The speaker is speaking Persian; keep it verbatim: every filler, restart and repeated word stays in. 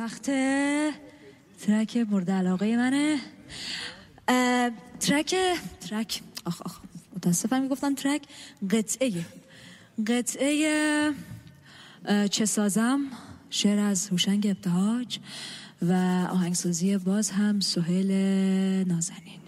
وقت ترک مورد علاقه منه. ترک ترک آخ آخ متاسفم میگفتم ترک قطعه قطعه چه سازم، شعر از هوشنگ ابتهاج و آهنگسازی باز هم سهیل نازنین.